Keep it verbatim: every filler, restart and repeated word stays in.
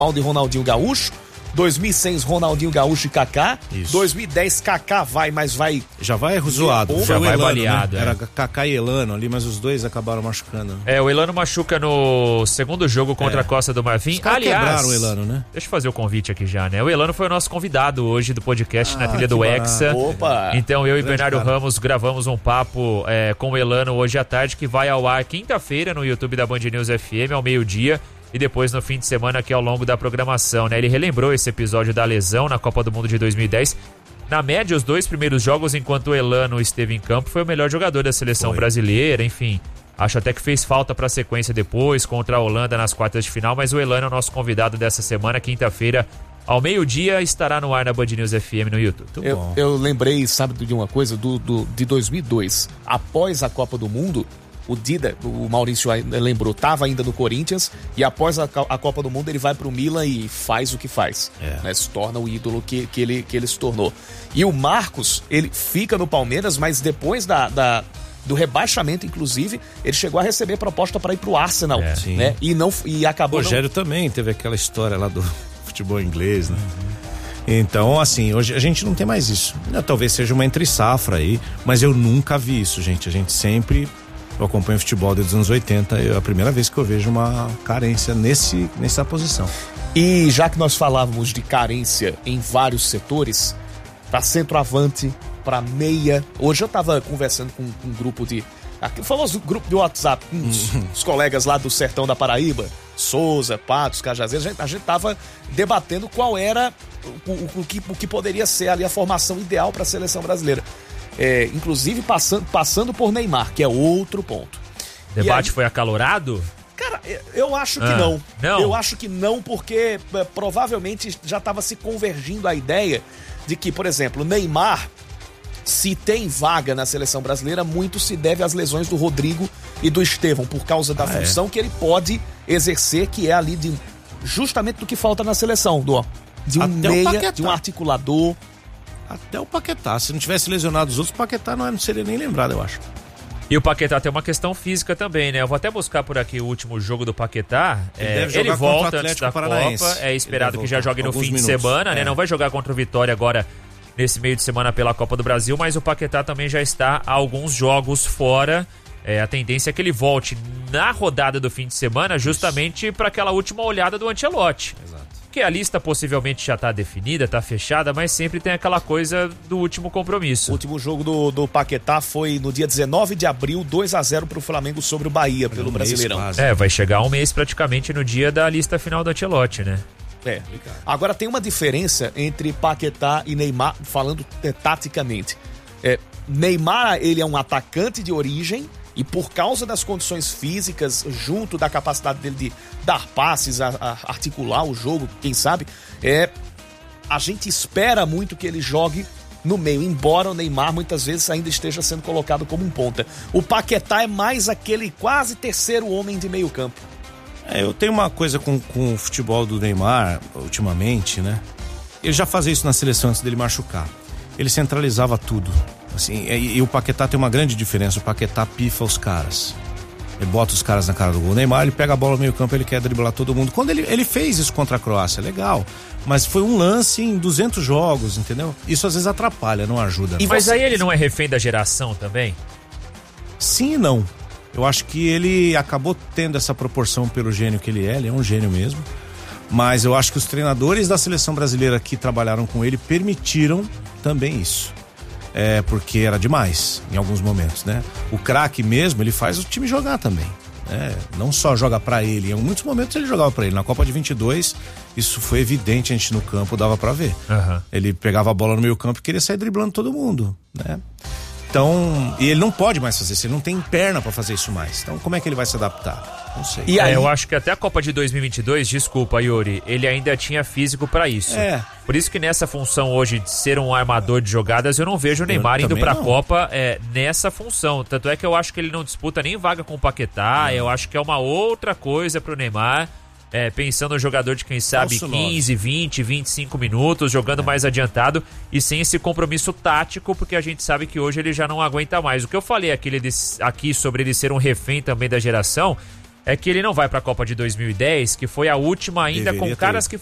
de Ronaldinho Gaúcho, dois mil e seis Ronaldinho Gaúcho e Kaká, Isso. dois mil e dez Kaká vai, mas vai... Já vai zoado, Ou já vai Elano, baleado. né? Era Kaká e Elano ali, mas os dois acabaram machucando. É, o Elano machuca no segundo jogo contra É. a Costa do Marfim. Os caras Aliás, quebraram o Elano, né? deixa eu fazer o convite aqui já, né? O Elano foi o nosso convidado hoje do podcast Ah, na trilha que do barato. Hexa. Opa! Então eu e Grande Bernardo cara. Ramos gravamos um papo é, com o Elano hoje à tarde, que vai ao ar quinta-feira no YouTube da Band News F M, ao meio-dia. E depois no fim de semana aqui ao longo da programação, né? Ele relembrou esse episódio da lesão na Copa do Mundo de dois mil e dez. Na média, os dois primeiros jogos, enquanto o Elano esteve em campo, foi o melhor jogador da seleção Foi. brasileira, enfim. Acho até que fez falta para a sequência depois, contra a Holanda nas quartas de final, mas o Elano é o nosso convidado dessa semana, quinta-feira, ao meio-dia, estará no ar na Band News F M no YouTube. Muito Eu, bom. eu lembrei, sabe, de uma coisa, do, do, de dois mil e dois. Após a Copa do Mundo, o Dida, o Maurício lembrou, estava ainda no Corinthians, e após a, a Copa do Mundo ele vai pro Milan e faz o que faz. É. Né, se torna o ídolo que, que, ele, que ele se tornou. E o Marcos, ele fica no Palmeiras, mas depois da... da do rebaixamento, inclusive, ele chegou a receber proposta para ir pro Arsenal, É, sim. né? E não e O acabou Rogério também teve aquela história lá do futebol inglês, né? Então, assim, hoje a gente não tem mais isso. Né, talvez seja uma entre-safra aí, mas eu nunca vi isso, gente. A gente sempre... Eu acompanho futebol desde os anos oitenta, é a primeira vez que eu vejo uma carência nesse, nessa posição. E já que nós falávamos de carência em vários setores, para centroavante, para meia. Hoje eu tava conversando com, com um grupo de... Aquele famoso grupo de WhatsApp, com os, os colegas lá do sertão da Paraíba, Souza, Patos, Cajazeiras, a gente, a gente tava debatendo qual era o, o, o, que, o que poderia ser ali a formação ideal para a seleção brasileira. É, inclusive passando, passando por Neymar, que é outro ponto. O debate E aí- foi acalorado? Cara, eu acho que Ah, não. não? Eu acho que não, porque é, provavelmente já estava se convergindo a ideia de que, por exemplo, Neymar, se tem vaga na seleção brasileira, muito se deve às lesões do Rodrigo e do Estevão, por causa da Ah, função que ele pode exercer, que é ali de justamente do que falta na seleção, do, de um Até o meia, Paquetá. de um articulador. Até o Paquetá. Se não tivesse lesionado os outros, o Paquetá não, não seria nem lembrado, eu acho. E o Paquetá tem uma questão física também, né? Eu vou até buscar por aqui o último jogo do Paquetá. Ele É, deve ele jogar contra o volta antes Atlético da Paranaense. Copa. É Ele esperado deve que já voltar jogue no alguns fim de minutos. semana, né? É. Não vai jogar contra o Vitória agora nesse meio de semana pela Copa do Brasil, mas o Paquetá também já está há alguns jogos fora. É, a tendência é que ele volte na rodada do fim de semana, justamente para aquela última olhada do Ancelotti. Exato. Porque a lista possivelmente já está definida, está fechada, mas sempre tem aquela coisa do último compromisso. O último jogo do, do Paquetá foi no dia dezenove de abril, dois a zero pro Flamengo sobre o Bahia, pelo Um mês Brasileirão. quase. É, vai chegar um mês praticamente no dia da lista final do Ancelotti, né? É. Agora tem uma diferença entre Paquetá e Neymar, falando é, taticamente. É, Neymar, ele é um atacante de origem e por causa das condições físicas, junto da capacidade dele de dar passes, a, a articular o jogo, quem sabe, é, a gente espera muito que ele jogue no meio, embora o Neymar muitas vezes ainda esteja sendo colocado como um ponta. O Paquetá é mais aquele quase terceiro homem de meio campo. É, eu tenho uma coisa com, com o futebol do Neymar, ultimamente, né? Ele já fazia isso na seleção antes dele machucar. Ele centralizava tudo. Assim, e, e o Paquetá tem uma grande diferença. O Paquetá pifa os caras. Ele bota os caras na cara do gol. O Neymar, ele pega a bola no meio campo, ele quer driblar todo mundo. Quando ele, ele fez isso contra a Croácia, legal. Mas foi um lance em duzentos jogos, entendeu? Isso às vezes atrapalha, não ajuda. E Mas você- aí ele não é refém da geração também? Sim e não. Eu acho que ele acabou tendo essa proporção pelo gênio que ele é, ele é um gênio mesmo. Mas eu acho que os treinadores da seleção brasileira que trabalharam com ele permitiram também isso. É, porque era demais em alguns momentos, né? O craque mesmo, ele faz o time jogar também. Né? Não só joga pra ele, em muitos momentos ele jogava pra ele. Na Copa de vinte e dois, isso foi evidente, a gente no campo dava pra ver. Aham. Ele pegava a bola no meio campo e queria sair driblando todo mundo, né? Então, e ele não pode mais fazer isso, ele não tem perna pra fazer isso mais. Então, como é que ele vai se adaptar? Não sei. E É, aí, eu acho que até a Copa de dois mil e vinte e dois, desculpa, Yuri, ele ainda tinha físico pra isso. É. Por isso que nessa função hoje de ser um armador de jogadas, eu não vejo o Neymar indo também pra não. Copa é, nessa função. Tanto é que eu acho que ele não disputa nem vaga com o Paquetá, eu acho que é uma outra coisa pro Neymar. É, pensando no jogador de quem sabe Falso nove. quinze, vinte, vinte e cinco minutos, jogando mais adiantado e sem esse compromisso tático, porque a gente sabe que hoje ele já não aguenta mais. O que eu falei aqui, ele- aqui sobre ele ser um refém também da geração é que ele não vai para a Copa de dois mil e dez, que foi a última ainda Deveria com caras que